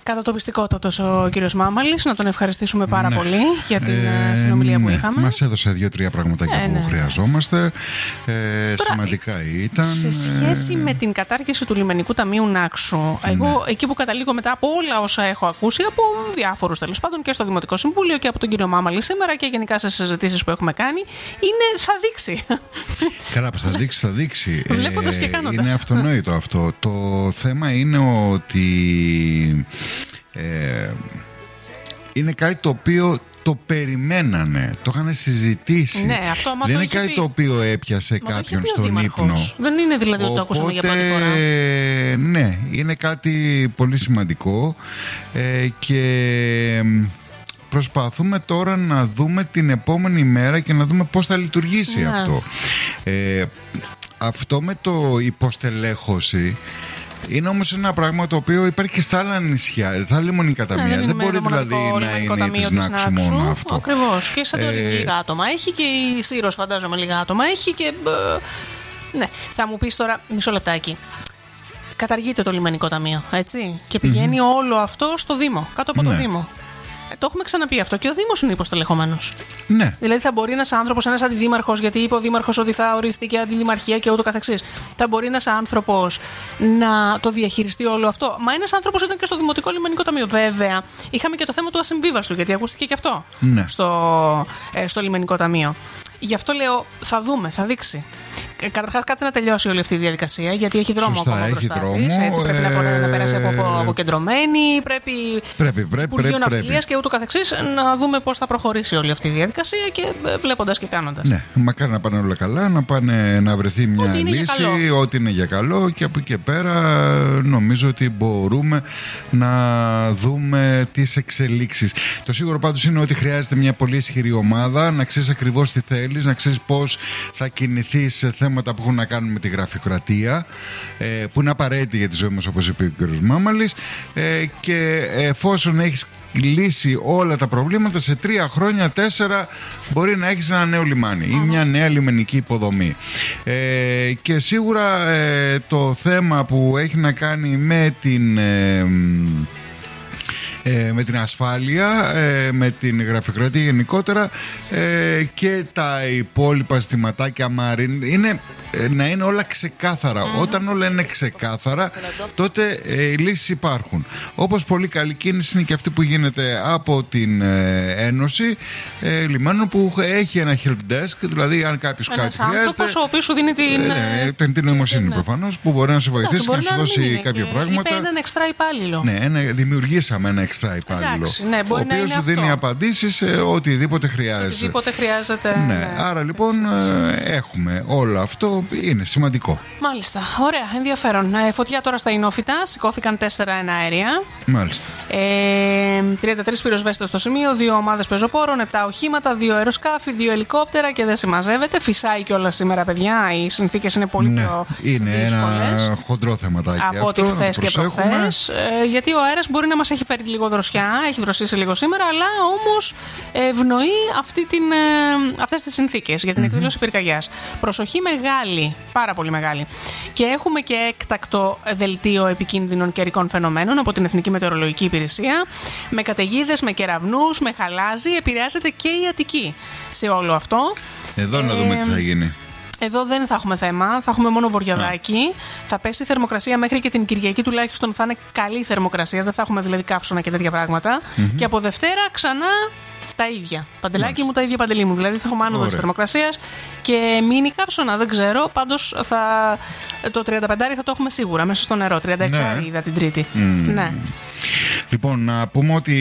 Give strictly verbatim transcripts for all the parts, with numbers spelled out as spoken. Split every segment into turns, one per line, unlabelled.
Κατατοπιστικότατος ο κύριος Μάμαλης, να τον ευχαριστήσουμε πάρα ναι. πολύ για την ε, συνομιλία
ναι.
που είχαμε.
Μας έδωσε δύο-τρία πραγματάκια ε, που ναι. χρειαζόμαστε. Ε, Τώρα, σημαντικά ήταν.
Σε σχέση ε... με την κατάργηση του Λιμενικού Ταμείου Νάξου, ναι. εγώ εκεί που καταλήγω μετά από όλα όσα έχω ακούσει από διάφορους τέλος πάντων και στο Δημοτικό Συμβούλιο και από τον κύριο Μάμαλη σήμερα και γενικά σε συζητήσεις που έχουμε κάνει, είναι θα δείξει.
Καλά, πως θα δείξει, θα δείξει.
Βλέποντας και κάνοντας.
Είναι αυτονόητο αυτό. Το θέμα είναι ότι Ε, είναι κάτι το οποίο το περιμένανε, το είχαν συζητήσει.
Ναι, αυτό,
δεν
το
είναι κάτι
πει.
το οποίο έπιασε μα κάποιον στον ύπνο.
Δεν είναι δηλαδή ότι το ακούσαμε για πρώτη φορά.
Ναι, είναι κάτι πολύ σημαντικό ε, και προσπαθούμε τώρα να δούμε την επόμενη μέρα και να δούμε πώς θα λειτουργήσει ναι. αυτό. Ε, αυτό με το υποστελέχωση είναι όμως ένα πράγμα το οποίο υπάρχει και στα άλλα νησιά, στα λιμονικά ταμεία. Ναι, δεν, δεν μπορεί δηλαδή να είναι της Νάξου μόνο αυτό.
Ακριβώς. Και σαν το ε... λίγα άτομα έχει και η Σύρος φαντάζομαι λίγα άτομα έχει και... Ναι, θα μου πεις τώρα μισό λεπτάκι. Καταργείται το λιμενικό ταμείο, έτσι, και πηγαίνει mm-hmm. όλο αυτό στο Δήμο, κάτω από ναι. το Δήμο. Το έχουμε ξαναπεί αυτό και ο Δήμος είναι υποστελεχωμένος.
Ναι.
Δηλαδή θα μπορεί ένας άνθρωπος, ένας αντιδήμαρχος, γιατί είπε ο Δήμαρχος ότι θα οριστεί και αντιδημαρχία και ούτω καθεξής. Θα μπορεί ένας άνθρωπος να το διαχειριστεί όλο αυτό. Μα ένας άνθρωπος ήταν και στο Δημοτικό Λιμενικό Ταμείο. Βέβαια, είχαμε και το θέμα του ασυμβίβαστου, γιατί ακούστηκε και αυτό
ναι.
στο, ε, στο Λιμενικό Ταμείο. Γι' αυτό λέω, θα δούμε, θα δείξει. Καταρχάς, κάτσε να τελειώσει όλη αυτή η διαδικασία, γιατί έχει δρόμο
Σωστά,
ακόμα
έχει
μπροστά
δρόμο,
της. Έτσι, πρέπει ε... να, να περάσει από, από αποκεντρωμένη, πρέπει,
πρέπει, πρέπει
Υπουργείο
πρέπει,
Ναυτιλίας και ούτω καθεξής, να δούμε πώς θα προχωρήσει όλη αυτή η διαδικασία και βλέποντας και κάνοντας.
Ναι, μακάρι να πάνε όλα καλά, να, πάνε, να βρεθεί μια
ό,τι
λύση, ό,τι είναι για καλό και από εκεί και πέρα νομίζω ότι μπορούμε να δούμε τις εξελίξεις. Το σίγουρο πάντως είναι ότι χρειάζεται μια πολύ ισχυρή ομάδα, να ξέρεις ακριβώς τι θέλεις, να ξέρεις πώς θα κινηθείς σε θέματα που έχουν να κάνουν με τη γραφειοκρατία, ε, που είναι απαραίτητη για τη ζωή μας, όπως είπε ο κ. Μάμαλης, ε, και εφόσον έχεις λύσει όλα τα προβλήματα, σε τρία χρόνια, τέσσερα, μπορεί να έχεις ένα νέο λιμάνι ή μια νέα λιμενική υποδομή. Ε, και σίγουρα ε, το θέμα που έχει να κάνει με την... Ε, Ε, με την ασφάλεια, ε, με την γραφειοκρατία γενικότερα ε, και τα υπόλοιπα ζητηματάκια Μάριν είναι ε, να είναι όλα ξεκάθαρα. Mm-hmm. Όταν όλα είναι ξεκάθαρα, τότε ε, οι λύσεις υπάρχουν. Όπως πολύ καλή κίνηση είναι και αυτή που γίνεται από την ε, Ένωση ε, Λιμάνων, που έχει ένα help desk, δηλαδή αν κάποιος κάτι
ένας
χρειάζεται,
άνθρωπος ο οποίος σου δίνει την,
ε, την, την νοημοσύνη ναι. προφανώς, που μπορεί να σε βοηθήσει και να σου δώσει είναι, κάποια και πράγματα.
Είπε έναν εξτρά υπάλληλο.
Ναι, ένα, δημιουργήσαμε ένα εξτρά υπάλληλο, ναι, ο οποίος σου δίνει απαντήσεις σε οτιδήποτε χρειάζεται.
Οτιδήποτε χρειάζεται.
Ναι, ναι. Άρα λοιπόν έτσι. έχουμε όλο αυτό, είναι σημαντικό.
Μάλιστα, ωραία, ενδιαφέρον. Ε, φωτιά τώρα στα Ινόφυτα, σηκώθηκαν τέσσερα εναέρια.
Μάλιστα.
Ε, τριάντα τρεις πυροσβέστες στο σημείο, δύο ομάδες πεζοπόρων, επτά οχήματα, δύο αεροσκάφη, δύο ελικόπτερα και δεν συμμαζεύεται. Φυσάει κιόλας σήμερα, παιδιά, οι συνθήκες είναι πολύ ναι, πιο
είναι δύσκολες. Ένα χοντρό θεματάκι
από ό,τι χθες και προχθές. Ε, γιατί ο αέρας μπορεί να μας έχει φέρει λίγο δροσιά, έχει δροσίσει λίγο σήμερα, αλλά όμως ευνοεί αυτή την, ε, αυτές τις συνθήκες για την mm-hmm. εκδήλωση πυρκαγιάς. Προσοχή μεγάλη, πάρα πολύ μεγάλη. Και έχουμε και έκτακτο δελτίο επικίνδυνων καιρικών φαινομένων από την Εθνική Μετεωρολογική Υπηρεσία, με καταιγίδες, με κεραυνούς, με χαλάζι. Επηρεάζεται και η Αττική σε όλο αυτό.
Εδώ ε, να δούμε τι θα γίνει.
Εδώ δεν θα έχουμε θέμα, θα έχουμε μόνο βορειοδάκι. Yeah. Θα πέσει η θερμοκρασία μέχρι και την Κυριακή, τουλάχιστον θα είναι καλή θερμοκρασία. Δεν θα έχουμε δηλαδή καύσωνα και τέτοια πράγματα. Mm-hmm. Και από Δευτέρα ξανά τα ίδια. Παντελάκι yeah. μου, τα ίδια Παντελή μου. Δηλαδή θα έχουμε άνοδο της θερμοκρασίας και μείνει καύσωνα. Δεν ξέρω. Πάντως θα... το τριάντα πέντε θα το έχουμε σίγουρα μέσα στο νερό. τριάντα έξι ναι. είδα την Τρίτη. Mm. Ναι.
Λοιπόν, να πούμε ότι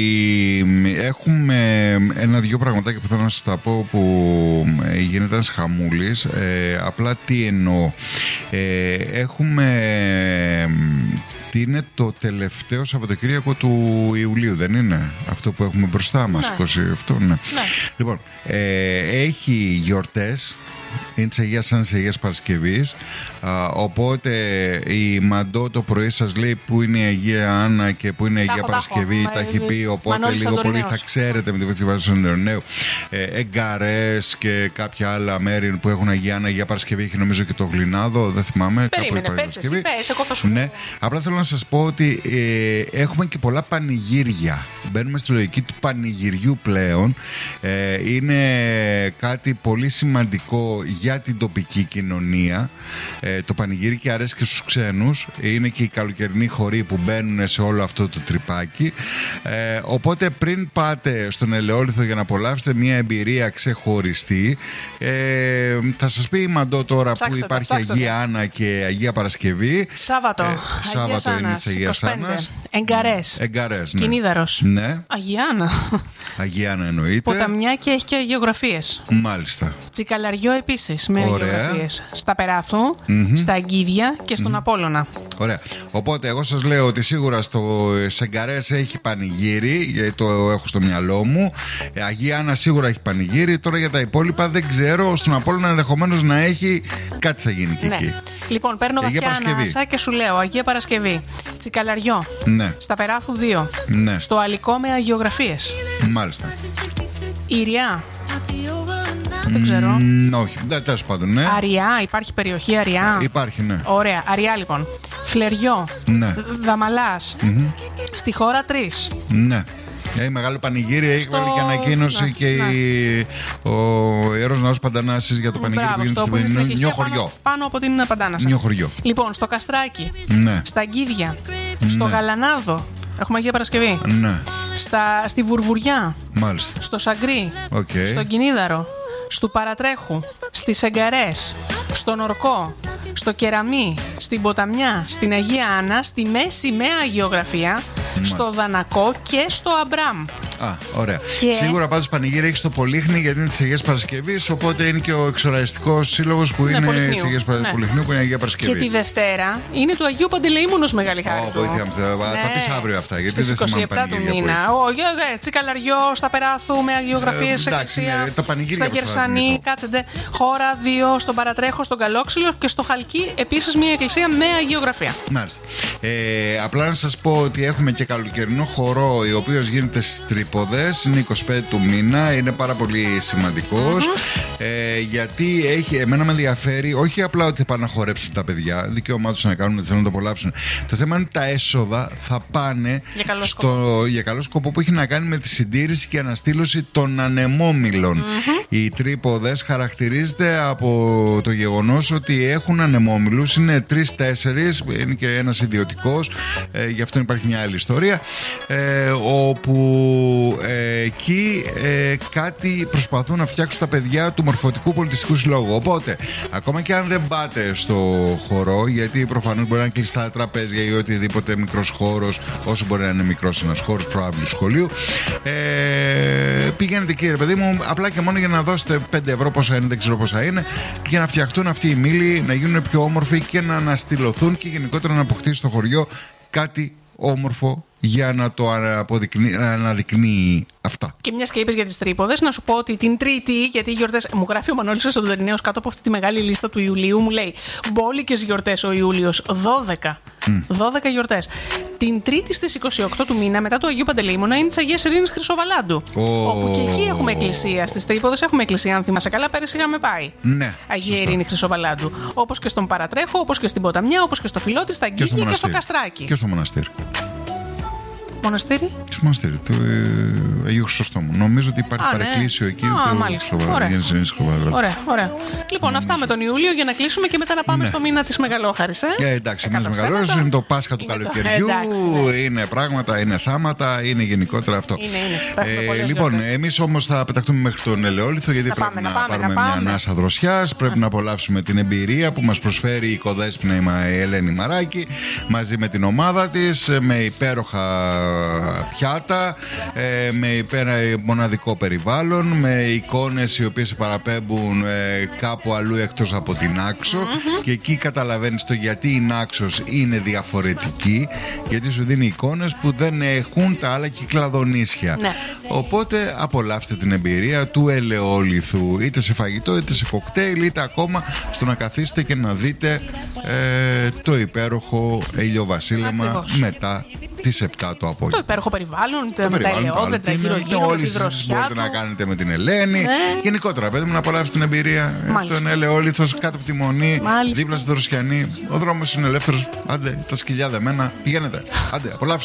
έχουμε ένα-δυο πραγματάκια που θέλω να σας τα πω που γίνεται ένας χαμούλης. Ε, απλά τι εννοώ. Ε, έχουμε... Τι είναι το τελευταίο Σαββατοκύριακο του Ιουλίου, δεν είναι? Αυτό που έχουμε μπροστά μας, ναι. είκοσι αυτό, ναι. ναι. Λοιπόν, ε, έχει γιορτές είναι της Αγίας Άννας της Αγίας Παρασκευής. Α, οπότε η Μαντώ το πρωί σας λέει που είναι η Αγία Άννα και που είναι η Αγία Παρασκευή. Τα έχει πει, οπότε λίγο πολύ θα ξέρετε με τη βοήθεια του Σαντορινέου. Ε, Εγκαρές και κάποια άλλα μέρη που έχουν Αγία Άννα, Αγία Παρασκευή, έχει νομίζω και το Γλινάδο, δεν θυμάμαι.
Περίμενε, πες εσύ, πες, εγώ θα σου
ναι. Απλά θέλω να σας πω ότι ε, έχουμε και πολλά πανηγύρια. Μπαίνουμε στη λογική του πανηγυριού πλέον. Ε, είναι κάτι πολύ σημαντικό για την τοπική κοινωνία. Ε, το πανηγύρι και αρέσει και στους ξένους. Είναι και οι καλοκαιρινοί χοροί που μπαίνουν σε όλο αυτό το τρυπάκι. Ε, οπότε πριν πάτε στον Ελαιόλιθο για να απολαύσετε μια εμπειρία ξεχωριστή, ε, θα σας πει η Μαντώ τώρα ψάξτε που υπάρχει τα, Αγία Άννα και Αγία Παρασκευή.
Σάββατο.
Ε, Σάββατο Άννας, είναι της Αγίας Άννας.
Εγκαρές.
Εγκαρές, ναι.
Κινίδαρος.
Ναι.
Αγία Άννα.
Αγία Άννα εννοείται.
Ποταμιά και έχει και αγιογραφίες.
Μάλιστα.
Τσικαλαριό επίσης με αγιογραφίες. Στα Περάθου, mm-hmm. στα Αγκίδια και στον mm-hmm. Απόλλωνα.
Ωραία. Οπότε εγώ σας λέω ότι σίγουρα στο Εγκαρές έχει πανηγύρι, γιατί το έχω στο μυαλό μου. Αγία Άννα σίγουρα έχει πανηγύρι. Τώρα για τα υπόλοιπα δεν ξέρω. Στον Απόλλωνα ενδεχομένως να έχει κάτι θα γίνει και
ναι.
εκεί.
Λοιπόν, παίρνω βαθιά ανάσα και σου λέω Αγία Παρασκευή. Τσικαλαριό.
Ναι.
Στα Περάθου δύο.
Ναι.
Στο Αλικό με αγιογραφίες.
Μάλιστα.
Ιριά. Δεν ξέρω.
Mm, όχι, δεν τέλος πάντων, ναι.
Αριά, υπάρχει περιοχή Αριά.
Υπάρχει, ναι.
Ωραία, Αριά λοιπόν. Φλεριό.
Ναι.
Δαμαλάς.
Mm-hmm.
Στη χώρα τρεις.
Ναι. Έχει μεγάλο πανηγύρι, έχει
στο...
βάλει και ανακοίνωση
να,
και
να.
Η... ο Ιερός Ναός Παντανάσης για το πανηγύρι
Μπράβο,
που γίνεται
στο
στην Νιό Χωριό.
Πάνω, πάνω από την Παντάνασα.
Νιό Χωριό.
Λοιπόν, στο Καστράκι.
Ναι.
Στα Αγκίδια.
Ναι.
Στο Γαλανάδο. Έχουμε Αγία Παρασκευή.
Ναι.
Στα... Στη Βουρβουριά.
Μάλιστα.
Στο Σαγκρί.
Okay.
Στον Κινίδαρο. Στου Παρατρέχου. Στις Εγκαρές. Στον Ορκό. Στο Κεραμί. Στην Ποταμιά. Στην Αγία Άννα. Στη Μέση με αγιογραφία. Μάλιστα. Στο Δανακό και στο Αμπράμ.
Α, ωραία.
Και...
Σίγουρα πάντως πανηγύρι έχει στο Πολύχνη γιατί είναι της Αγίας Παρασκευής. Οπότε είναι και ο εξοραϊστικός σύλλογος που ναι, είναι της Αγίας ναι. Πολυχνίου που είναι η Αγία Παρασκευή.
Και τη Δευτέρα είναι του Αγίου Παντελεήμονος μεγάλη χάρη.
Ω, βοήθεια μου. Θα πει αύριο αυτά. Γιατί
στις
δεν
είκοσι επτά του μήνα. Τσικαλαριό, στα Περάθου με αγιογραφίες σε εκκλησία. Στα Γερσανή, κάτσετε. Χώρα δύο, στον Παρατρέχο, στον Καλόξυλο και στο Χαλκί επίσης μια εκκλησία με αγιογραφία.
Μάλιστα. Ε, απλά να σας πω ότι έχουμε και καλοκαιρινό χορό, ο οποίος γίνεται στις Τρίποδες, είναι είκοσι πέντε του μήνα, είναι πάρα πολύ σημαντικός. Mm-hmm. Ε, γιατί έχει, εμένα με ενδιαφέρει, όχι απλά ότι πάνε να χορέψουν τα παιδιά, δικαίωμά τους να κάνουν ό,τι θέλουν να το απολαύσουν. Το θέμα είναι ότι τα έσοδα θα πάνε
για καλό,
στο,
σκοπό.
για καλό σκοπό που έχει να κάνει με τη συντήρηση και αναστήλωση των ανεμόμυλων. Mm-hmm. Οι Τρίποδες χαρακτηρίζεται από το γεγονός ότι έχουν ανεμόμυλους, είναι τρεις-τέσσερις, είναι και ένας ιδιωτικός, ε, γι' αυτό υπάρχει μια άλλη ιστορία, ε, όπου ε, εκεί ε, κάτι προσπαθούν να φτιάξουν τα παιδιά του Μορφωτικού Πολιτιστικού Συλλόγου. Οπότε, ακόμα και αν δεν πάτε στο χορό, γιατί προφανώς μπορεί να είναι κλειστά τραπέζια ή οτιδήποτε μικρός χώρος, όσο μπορεί να είναι μικρός ένας χώρος προάβλου σχολείου, ε, πηγαίνετε εκεί, ρε παιδί μου, απλά και μόνο για να δώσετε πέντε ευρώ, πόσα είναι, δεν ξέρω πόσα είναι, για να φτιαχτούν αυτοί οι μήλοι, να γίνουν πιο όμορφοι και να αναστηλωθούν και γενικότερα να αποκτήσει στο χωριό κάτι όμορφο για να το αναδεικνύει, αναδεικνύει αυτά.
Και μια και είπες για τις Τρίποδες, να σου πω ότι την Τρίτη, γιατί οι γιορτές. Μου γράφει ο Μανώλης ο Σαντορινέος κάτω από αυτή τη μεγάλη λίστα του Ιουλίου, μου λέει μπόλικες γιορτές ο Ιούλιος, δώδεκα. Mm. δώδεκα γιορτές. Την Τρίτη στις είκοσι οκτώ του μήνα, μετά του Αγίου Παντελεήμωνα, είναι της Αγίας Ειρήνης Χρυσοβαλάντου. Oh. Όπου και εκεί έχουμε εκκλησία. Στις Τρίποδες έχουμε εκκλησία, αν θυμάσαι καλά, πέρυσι είχαμε πάει.
Ναι.
Αγία Ειρήνη Χρυσοβαλάντου. Όπως και στον Παρατρέχο, όπως και στην Ποταμιά, όπως και στο Φιλότη, στα Αγκίδια και, και στο Καστράκι.
Και στο μοναστήρι.
Μοναστήρι.
Στο μοναστήρι του ε, Αγίου Χρυσοστόμου. Νομίζω ότι υπάρχει Α, παρεκκλήσιο ναι. εκεί.
Α, μάλιστα. Ωραία. ωραία, ωραία. Λοιπόν, νομίζω. Αυτά με τον Ιούλιο για να κλείσουμε και μετά να πάμε ναι. στο μήνα της Μεγαλόχαρης. Ε,
ε εντάξει, ο μήνας Μεγαλόχαρης είναι το Πάσχα του καλοκαιριού. Ναι. Είναι πράγματα, είναι θάματα, είναι γενικότερα αυτό.
Είναι, είναι.
Ε, λοιπόν, εμείς όμως θα πεταχτούμε μέχρι τον Ελαιόλιθο γιατί
να
πρέπει
πάμε,
να,
να πάμε,
πάρουμε
να πάμε.
μια ανάσα δροσιάς. Πρέπει να απολαύσουμε την εμπειρία που μας προσφέρει η οικοδέσποινα η Ελένη Μαράκη μαζί με την ομάδα της, με υπέροχα πιάτα, ε, με υπέρα μοναδικό περιβάλλον, με εικόνες οι οποίες σε παραπέμπουν ε, κάπου αλλού εκτός από την Άξο, mm-hmm. και εκεί καταλαβαίνεις το γιατί η Νάξος είναι διαφορετική, γιατί σου δίνει εικόνες που δεν έχουν τα άλλα κυκλαδονήσια. Ναι. Οπότε απολαύστε την εμπειρία του ελαιόλιθου, είτε σε φαγητό είτε σε κοκτέιλ, είτε ακόμα στο να καθίσετε και να δείτε ε, το υπέροχο ηλιοβασίλεμα. Ακριβώς. Μετά τις επτά το απόγευμα. Το
υπέροχο περιβάλλον, το με τα ελαιόδεντρα γύρω-γύρω, με τη δροσιά
μπορείτε να κάνετε με την Ελένη. Ναι. Γενικότερα, παιδί μου, να απολαύσετε την εμπειρία. Αυτό είναι ελαιόλιθος, κάτω από τη Μονή, μάλιστα. Δίπλα στη Δροσιανή. Ο δρόμος είναι ελεύθερος. Άντε, τα σκυλιά δεμένα. Πηγαίνετε. Άντε, απολαύστε.